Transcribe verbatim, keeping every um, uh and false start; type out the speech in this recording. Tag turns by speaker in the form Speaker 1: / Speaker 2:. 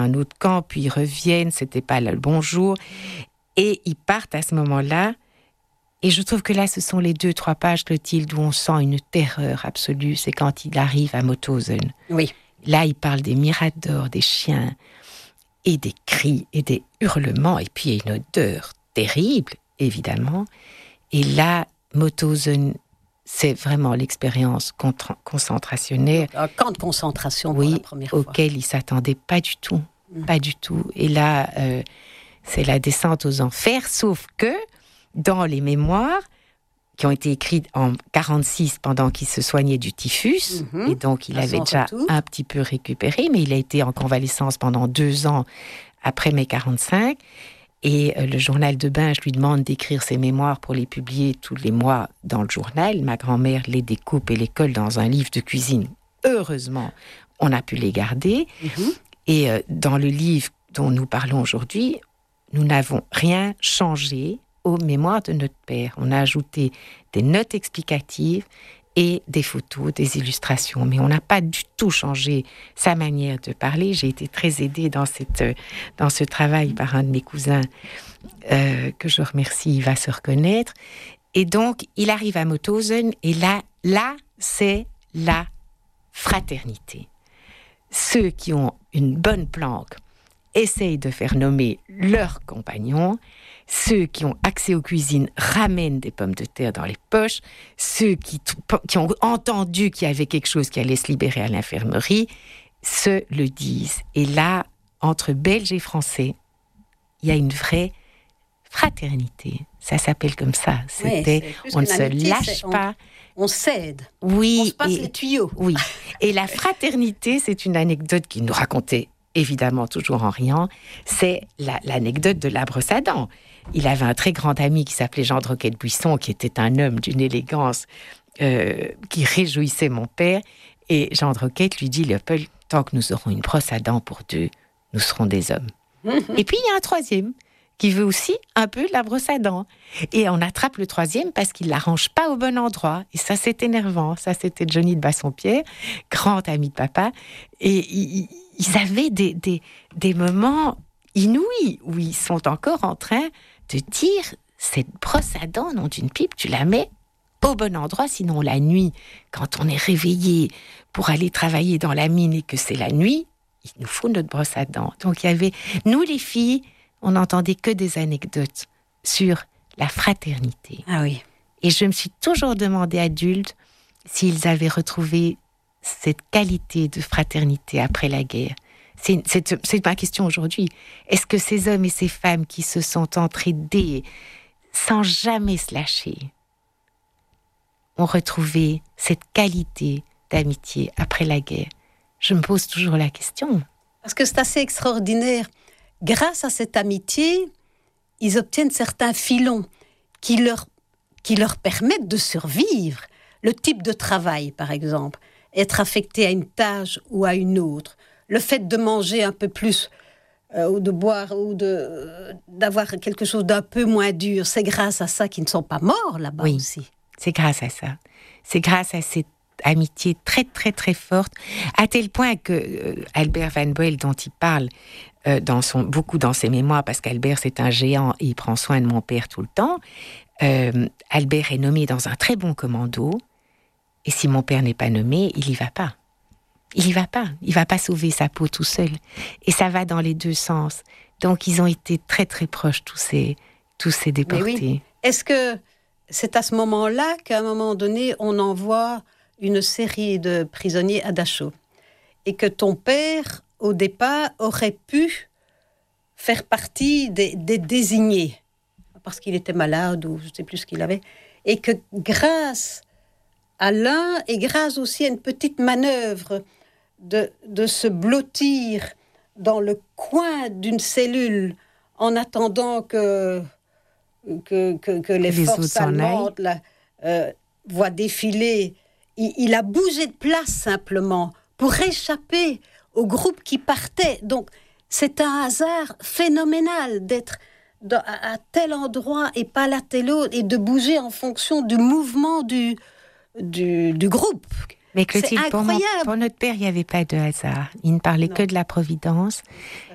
Speaker 1: un autre camp, puis ils reviennent, c'était pas le bon jour. Et ils partent à ce moment-là. Et je trouve que là, ce sont les deux, trois pages, Clotilde, où on sent une terreur absolue. C'est quand il arrive à Mauthausen.
Speaker 2: Oui.
Speaker 1: Là, il parle des miradors, des chiens, et des cris, et des hurlements. Et puis, il y a une odeur terrible, évidemment. Et là, Mauthausen, c'est vraiment l'expérience contra- concentrationnaire.
Speaker 2: Un camp de concentration pour
Speaker 1: oui,
Speaker 2: la première fois.
Speaker 1: Auquel il ne s'attendait pas du tout. Mmh. Pas du tout. Et là, euh, c'est la descente aux enfers, sauf que dans les mémoires qui ont été écrites en quarante-six pendant qu'il se soignait du typhus, mmh. et donc il à avait déjà retour. un petit peu récupéré, mais il a été en convalescence pendant deux ans après mai quarante-cinq. Et euh, le journal de Binge lui demande d'écrire ses mémoires pour les publier tous les mois dans le journal. Ma grand-mère les découpe et les colle dans un livre de cuisine. Heureusement, on a pu les garder. Mmh. Et euh, dans le livre dont nous parlons aujourd'hui, nous n'avons rien changé aux mémoires de notre père. On a ajouté des notes explicatives et des photos, des illustrations. Mais on n'a pas du tout changé sa manière de parler. J'ai été très aidée dans, cette, dans ce travail par un de mes cousins, euh, que je remercie, il va se reconnaître. Et donc, il arrive à Mauthausen, et là, là, c'est la fraternité. Ceux qui ont une bonne planque essayent de faire nommer leurs compagnons. Ceux qui ont accès aux cuisines ramènent des pommes de terre dans les poches. Ceux qui, qui ont entendu qu'il y avait quelque chose qui allait se libérer à l'infirmerie se le disent. Et là, entre Belges et Français, il y a une vraie fraternité. Ça s'appelle comme ça. C'était, oui, on ne se amitié, lâche pas.
Speaker 2: On, on s'aide.
Speaker 1: Oui.
Speaker 2: On se passe
Speaker 1: et,
Speaker 2: les tuyaux.
Speaker 1: Oui. Et la fraternité, c'est une anecdote qu'il nous racontait, évidemment toujours en riant, c'est la, l'anecdote de la brosse à dents. Il avait un très grand ami qui s'appelait Jean de Roquette-Buisson, qui était un homme d'une élégance euh, qui réjouissait mon père. Et Jean de Roquette lui dit, Léopold, tant que nous aurons une brosse à dents pour deux, nous serons des hommes. Et puis il y a un troisième qui veut aussi un peu de la brosse à dents. Et on attrape le troisième parce qu'il ne la range pas au bon endroit. Et ça, c'est énervant. Ça, c'était Johnny de Bassompierre, grand ami de papa. Et ils, ils avaient des, des, des moments inouïs où ils sont encore en train de dire, cette brosse à dents, non d'une pipe, tu la mets au bon endroit, sinon la nuit, quand on est réveillé pour aller travailler dans la mine et que c'est la nuit, il nous faut notre brosse à dents. Donc il y avait, nous les filles, on n'entendait que des anecdotes sur la fraternité.
Speaker 2: Ah oui.
Speaker 1: Et je me suis toujours demandé, adulte, s'ils avaient retrouvé cette qualité de fraternité après la guerre. C'est, c'est, c'est ma question aujourd'hui. Est-ce que ces hommes et ces femmes qui se sont entraidés sans jamais se lâcher ont retrouvé cette qualité d'amitié après la guerre? Je me pose toujours la question.
Speaker 2: Parce que c'est assez extraordinaire. Grâce à cette amitié, ils obtiennent certains filons qui leur, qui leur permettent de survivre. Le type de travail, par exemple, être affecté à une tâche ou à une autre. Le fait de manger un peu plus, euh, ou de boire, ou de, euh, d'avoir quelque chose d'un peu moins dur, c'est grâce à ça qu'ils ne sont pas morts là-bas
Speaker 1: oui,
Speaker 2: aussi.
Speaker 1: C'est grâce à ça. C'est grâce à cette amitié très, très, très forte, à tel point que euh, Albert Van Boel, dont il parle euh, dans son, beaucoup dans ses mémoires, parce qu'Albert, c'est un géant et il prend soin de mon père tout le temps, euh, Albert est nommé dans un très bon commando, et si mon père n'est pas nommé, il n'y va pas. Il y va pas. Il va pas sauver sa peau tout seul. Et ça va dans les deux sens. Donc, ils ont été très, très proches, tous ces, tous ces déportés.
Speaker 2: Oui. Est-ce que c'est à ce moment-là qu'à un moment donné, on envoie une série de prisonniers à Dachau et que ton père, au départ, aurait pu faire partie des, des désignés parce qu'il était malade ou je ne sais plus ce qu'il avait, et que grâce à l'un et grâce aussi à une petite manœuvre de, de se blottir dans le coin d'une cellule en attendant que, que, que, que les, les forces allemandes là, euh, voient défiler, il, il a bougé de place simplement pour échapper au groupe qui partait. Donc c'est un hasard phénoménal d'être dans, à, à tel endroit et pas à tel autre et de bouger en fonction du mouvement du, du, du groupe.
Speaker 1: Mais Clotilde, pour, mon, pour notre père, il n'y avait pas de hasard. Il ne parlait non. que de la providence.